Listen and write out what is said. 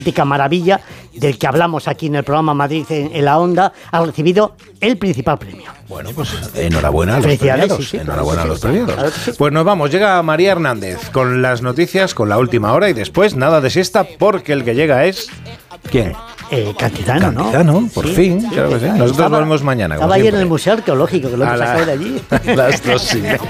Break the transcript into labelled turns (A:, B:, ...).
A: maravilla del que hablamos aquí en el programa Madrid en la Onda, ha recibido el principal premio.
B: Bueno, pues enhorabuena a los premiados.
A: Sí,
B: enhorabuena a los premiados.
A: Claro que sí.
B: Pues nos vamos, llega María Hernández con las noticias, con la última hora y después nada de siesta porque el que llega es... ¿Quién?
A: Cantizano, ¿no?
B: Cantizano, por fin. Claro que sí. Nosotros volvemos mañana.
A: Estaba ayer en el Museo Arqueológico, que lo hemos sacado de allí.
B: Las 2:30.